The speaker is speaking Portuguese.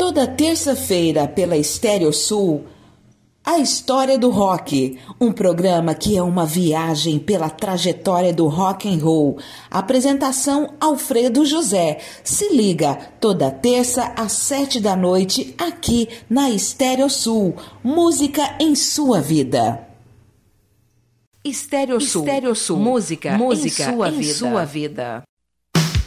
Toda terça-feira pela Estéreo Sul, A História do Rock, um programa que é uma viagem pela trajetória do rock and roll. Apresentação Alfredo José. Se liga, toda terça às 7 da noite, aqui na Estéreo Sul. Música em sua vida. Estéreo Sul. Música em sua vida.